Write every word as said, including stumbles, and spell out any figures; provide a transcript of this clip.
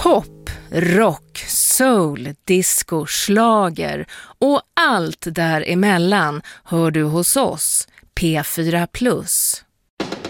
Pop, rock, soul, disco, schlager och allt däremellan hör du hos oss, P fyra plus.